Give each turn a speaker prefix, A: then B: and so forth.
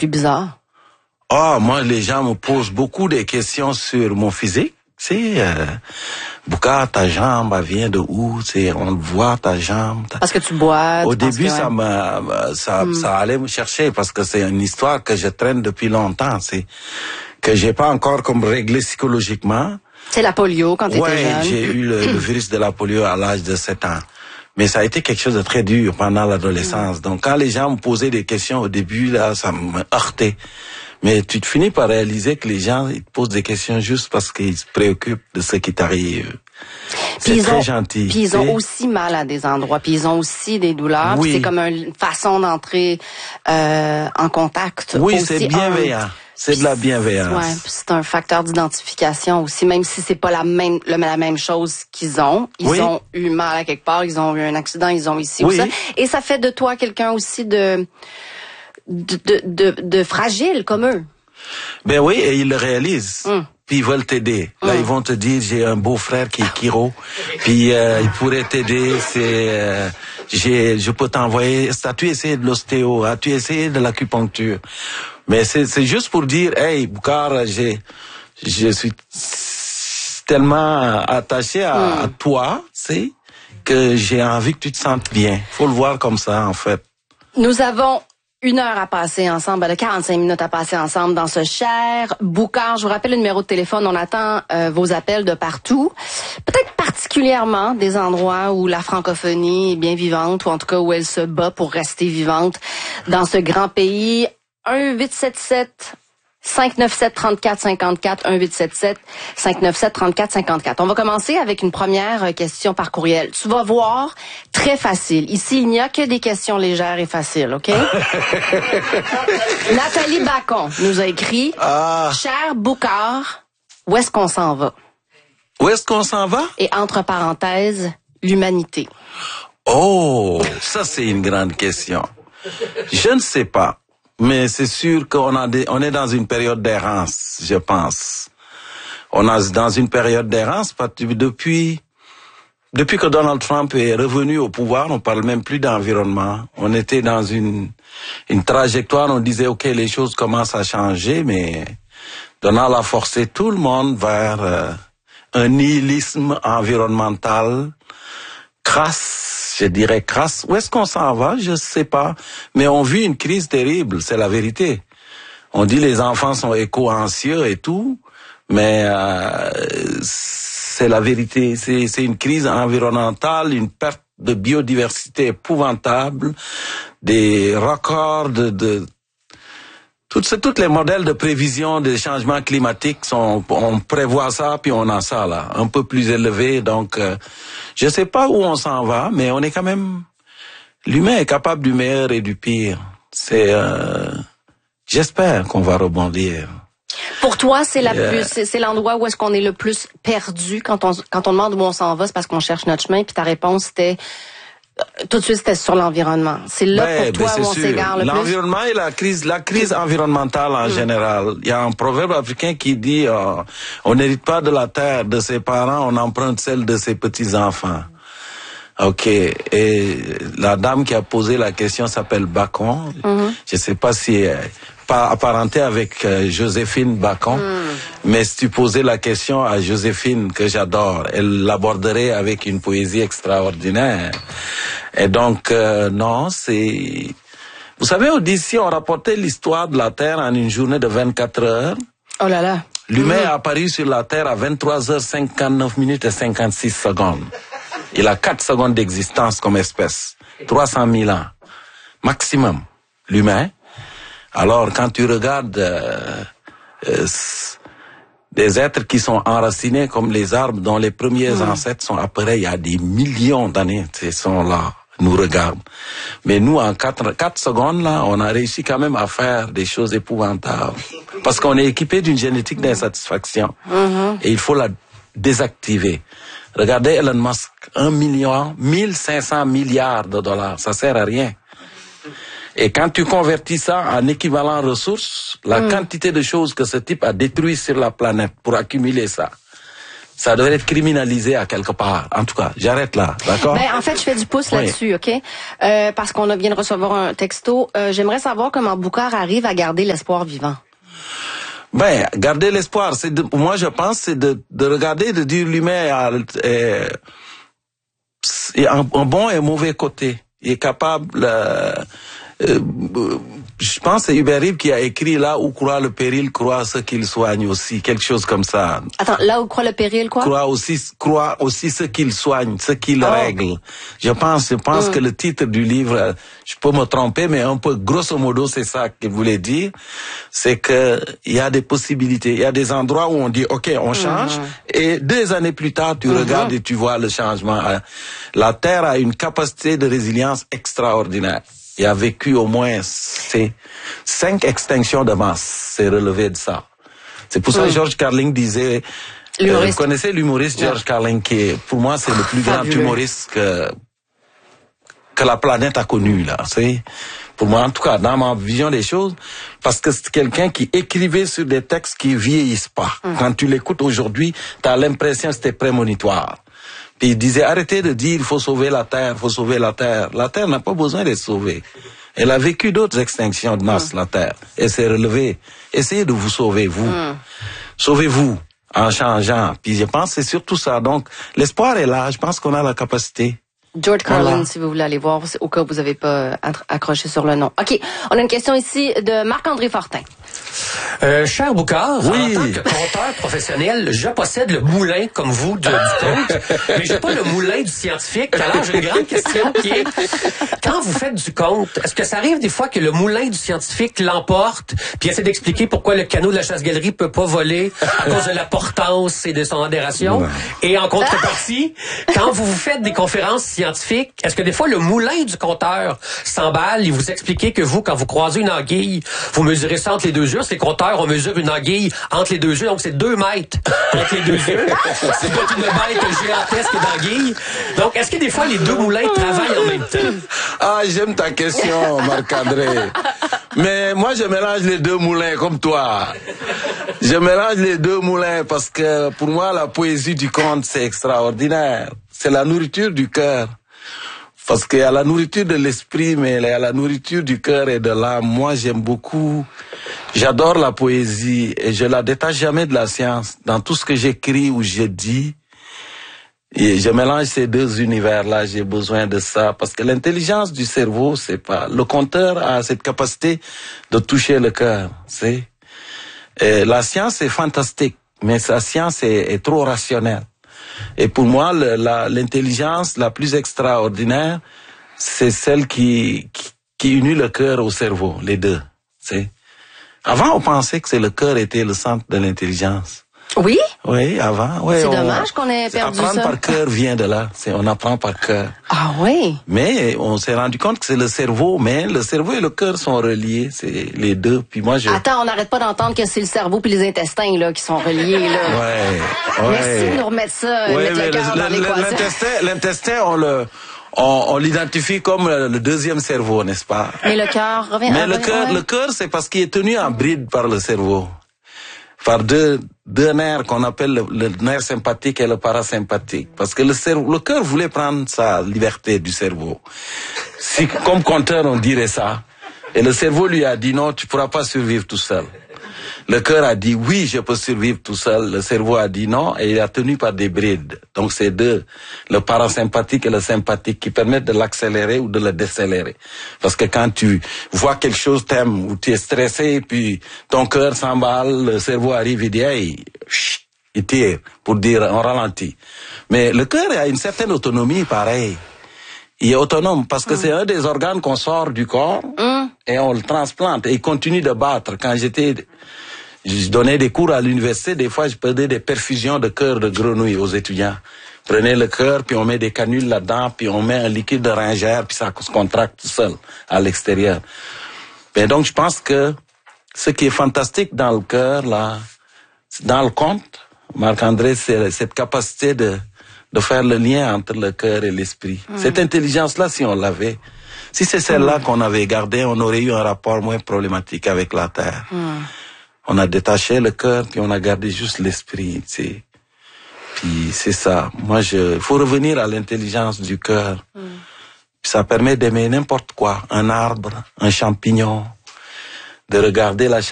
A: plus bizarre?
B: Oh, moi, les gens me posent beaucoup de questions sur mon physique. Boucar, ta jambe, elle vient de où? On le voit, ta jambe.
A: Parce que tu bois.
B: Au début, ça allait me chercher parce que c'est une histoire que je traîne depuis longtemps. C'est que j'ai pas encore comme réglé psychologiquement.
A: C'est la polio quand tu étais jeune.
B: Ouais, j'ai eu le virus de la polio à l'âge de 7 ans. Mais ça a été quelque chose de très dur pendant l'adolescence. Donc, quand les gens me posaient des questions au début, là, ça me heurtait. Mais tu te finis par réaliser que les gens, ils te posent des questions juste parce qu'ils se préoccupent de ce qui t'arrive. C'est très gentil.
A: Puis ils ont aussi mal à des endroits. Puis ils ont aussi des douleurs.
B: Oui.
A: C'est comme une façon d'entrer en contact.
B: Oui,
A: aussi
B: c'est bienveillant. C'est de la bienveillance.
A: Ouais, c'est un facteur d'identification aussi, même si c'est pas la même chose qu'ils ont. Ils ont eu mal à quelque part, ils ont eu un accident, ils ont ici ou ça. Et ça fait de toi quelqu'un aussi de fragile comme eux.
B: Ben oui, et ils le réalisent. Puis ils veulent t'aider. Là, ils vont te dire, j'ai un beau-frère qui est chiro, puis il pourrait t'aider, je peux t'envoyer, as-tu essayé de l'ostéo, as-tu essayé de l'acupuncture? Mais c'est juste pour dire, hey, Boucar, je suis tellement attaché à toi, que j'ai envie que tu te sentes bien. Faut le voir comme ça, en fait.
A: Nous avons 1 heure à passer ensemble, 45 minutes à passer ensemble dans ce cher Boucar. Je vous rappelle le numéro de téléphone. On attend vos appels de partout. Peut-être particulièrement des endroits où la francophonie est bien vivante, ou en tout cas où elle se bat pour rester vivante dans ce grand pays. 1-877-597-3454, 1-877-597-3454. On va commencer avec une première question par courriel. Tu vas voir, très facile. Ici, il n'y a que des questions légères et faciles, OK? Nathalie Bacon nous a écrit « Cher Boucar, où est-ce qu'on s'en va? »
B: Où est-ce qu'on s'en va?
A: Et entre parenthèses, l'humanité.
B: Oh, ça c'est une grande question. Je ne sais pas. Mais c'est sûr qu'on est dans une période d'errance, je pense. On est dans une période d'errance parce que depuis que Donald Trump est revenu au pouvoir, on parle même plus d'environnement. On était dans une trajectoire, on disait ok, les choses commencent à changer, mais Donald a forcé tout le monde vers un nihilisme environnemental crasse, je dirais crasse. Où est-ce qu'on s'en va? Je sais pas. Mais on vit une crise terrible, c'est la vérité. On dit les enfants sont éco-anxieux et tout, mais c'est la vérité. C'est une crise environnementale, une perte de biodiversité épouvantable, des records toutes les modèles de prévision des changements climatiques on prévoit ça, puis on a ça là, un peu plus élevé. Donc, je sais pas où on s'en va, mais on est quand même, l'humain est capable du meilleur et du pire. J'espère qu'on va rebondir.
A: Pour toi, c'est c'est l'endroit où est-ce qu'on est le plus perdu quand on demande où on s'en va, c'est parce qu'on cherche notre chemin, puis ta réponse c'était tout de suite, c'était sur l'environnement. C'est là pour toi où on s'égare le plus.
B: L'environnement et la crise environnementale en général. Il y a un proverbe africain qui dit on n'hérite pas de la terre de ses parents, on emprunte celle de ses petits-enfants. Ok. Et la dame qui a posé la question s'appelle Bacon. Je sais pas si pas apparentée avec Joséphine Bacon, mais si tu posais la question à Joséphine, que j'adore, elle l'aborderait avec une poésie extraordinaire. Et donc, non, c'est... Vous savez, d'ici, on rapportait l'histoire de la Terre en une journée de 24 heures.
A: Oh là là.
B: L'humain est apparu sur la Terre à 23h59 et 56 secondes. Il a 4 secondes d'existence comme espèce. 300 000 ans. Maximum. L'humain. Alors, quand tu regardes des êtres qui sont enracinés comme les arbres, dont les premiers ancêtres sont apparus il y a des millions d'années, ils sont là, nous regardent. Mais nous, en 4 secondes, là, on a réussi quand même à faire des choses épouvantables. Parce qu'on est équipé d'une génétique d'insatisfaction. Et il faut la désactiver. Regardez Elon Musk, 1,500 milliards de dollars, ça sert à rien. Et quand tu convertis ça en équivalent ressources, la quantité de choses que ce type a détruit sur la planète pour accumuler ça, Ça devrait être criminalisé à quelque part. En tout cas, j'arrête là, d'accord?
A: En fait, je fais du pouce là-dessus, OK? Parce qu'on vient de recevoir un texto. J'aimerais savoir comment Boucard arrive à garder l'espoir vivant.
B: Garder l'espoir, moi je pense, c'est de regarder, de dire l'humain a un bon et un mauvais côté. Il est capable... je pense que c'est Hubert qui a écrit là où croit le péril, croit ce qu'il soigne aussi, quelque chose comme ça.
A: Attends, là où croit le péril, quoi?
B: Croit aussi ce qu'il soigne, ce qu'il règle. Je pense que le titre du livre, je peux me tromper, mais un peu grosso modo c'est ça qu'il voulait dire, c'est que il y a des possibilités, il y a des endroits où on dit ok, on change, et 2 années plus tard tu regardes et tu vois le changement. La Terre a une capacité de résilience extraordinaire. Il a vécu au moins 5 extinctions de masse, c'est relevé de ça. C'est pour ça que George Carlin disait, vous connaissez l'humoriste George Carlin, qui est, pour moi, c'est le plus grand humoriste que la planète a connu, là. C'est, pour moi, en tout cas, dans ma vision des choses, parce que c'est quelqu'un qui écrivait sur des textes qui vieillissent pas. Quand tu l'écoutes aujourd'hui, t'as l'impression que c'était prémonitoire. Puis il disait, arrêtez de dire, il faut sauver la Terre, il faut sauver la Terre. La Terre n'a pas besoin d'être sauvée. Elle a vécu d'autres extinctions de masse, la Terre. Elle s'est relevée. Essayez de vous sauver, vous. Sauvez-vous en changeant. Puis je pense que c'est surtout ça. Donc, l'espoir est là. Je pense qu'on a la capacité.
A: George Carlin, si vous voulez aller voir, au cas où vous n'avez pas accroché sur le nom. OK, on a une question ici de Marc-André Fortin.
C: Cher Boucard, en tant que conteur professionnel, je possède le moulin, comme vous, du conte, mais j'ai pas le moulin du scientifique. Alors, j'ai une grande question qui est, quand vous faites du conte, est-ce que ça arrive des fois que le moulin du scientifique l'emporte, puis essaie d'expliquer pourquoi le canot de la chasse-galerie peut pas voler à cause de la portance et de son adhération? Non. Et en contrepartie, quand vous faites des conférences scientifiques, est-ce que des fois le moulin du conteur s'emballe et vous expliquez que vous, quand vous croisez une anguille, vous mesurez ça entre les 2 yeux? Les compteurs, on mesure une anguille entre les 2 yeux, donc c'est 2 mètres entre les 2 yeux. C'est pas une bête gigantesque d'anguille. Donc, est-ce que des fois les 2 moulins travaillent en même temps?
B: Ah, j'aime ta question, Marc-André. Mais moi, je mélange les 2 moulins comme toi. Je mélange les 2 moulins parce que pour moi, la poésie du conte, c'est extraordinaire. C'est la nourriture du cœur. Parce qu'il y a la nourriture de l'esprit, mais il y a la nourriture du cœur et de l'âme. Moi, j'aime beaucoup, j'adore la poésie et je la détache jamais de la science. Dans tout ce que j'écris ou je dis, et je mélange ces 2 univers-là, j'ai besoin de ça. Parce que l'intelligence du cerveau, c'est pas... Le conteur a cette capacité de toucher le cœur, c'est... La science est fantastique, mais sa science est trop rationnelle. Et pour moi, l'intelligence la plus extraordinaire, c'est celle qui unit le cœur au cerveau, les 2. C'est. Avant, on pensait que le cœur était le centre de l'intelligence.
A: Oui?
B: Oui, avant. Oui,
A: c'est dommage qu'on ait perdu ça.
B: Apprendre par cœur vient de là. On apprend par cœur.
A: Ah oui?
B: Mais on s'est rendu compte que c'est le cerveau, mais le cerveau et le cœur sont reliés, c'est les 2. Puis moi,
A: Attends, on n'arrête pas d'entendre que c'est le cerveau puis les intestins là qui sont reliés là.
B: Ouais.
A: Merci de nous remettre ça, mettre le cœur dans l'équation.
B: L'intestin, on l'identifie comme le 2e cerveau, n'est-ce pas?
A: Mais le cœur revient.
B: Mais le cœur, c'est parce qu'il est tenu en bride par le cerveau. Par deux nerfs qu'on appelle le nerf sympathique et le parasympathique. Parce que le cœur voulait prendre sa liberté du cerveau. Si, comme conteur, on dirait ça. Et le cerveau lui a dit non, tu pourras pas survivre tout seul. Le cœur a dit oui, je peux survivre tout seul. Le cerveau a dit non et il a tenu par des brides. Donc c'est 2, le parasympathique et le sympathique, qui permettent de l'accélérer ou de le décélérer. Parce que quand tu vois quelque chose t'aimes ou tu es stressé, puis ton cœur s'emballe, le cerveau arrive et dit hey, chut, il tire pour dire on ralentit. Mais le cœur a une certaine autonomie, pareil. Il est autonome parce que c'est un des organes qu'on sort du corps et on le transplante et il continue de battre. Quand je donnais des cours à l'université, des fois je faisais des perfusions de cœur de grenouille aux étudiants. Prenez le cœur, puis on met des canules là-dedans, puis on met un liquide de ringère, puis ça se contracte tout seul à l'extérieur. Et donc je pense que ce qui est fantastique dans le cœur, là, dans le conte, Marc-André, c'est cette capacité de faire le lien entre le cœur et l'esprit. Cette intelligence-là, si on l'avait, si c'est celle-là qu'on avait gardée, on aurait eu un rapport moins problématique avec la Terre. On a détaché le cœur, puis on a gardé juste l'esprit, tu sais. Puis c'est ça. Moi, faut revenir à l'intelligence du cœur. Ça permet d'aimer n'importe quoi. Un arbre, un champignon, de regarder la